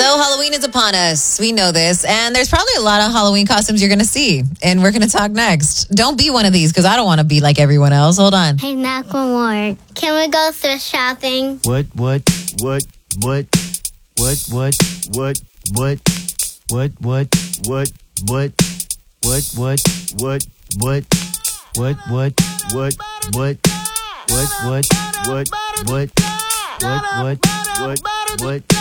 Halloween is upon us. We know this. And there's probably a lot of Halloween costumes you're going to see. And we're going to talk next. Don't be one of these because I don't want to be like everyone else. Hold on. Hey, Macklemore, can we go thrift shopping? What? What?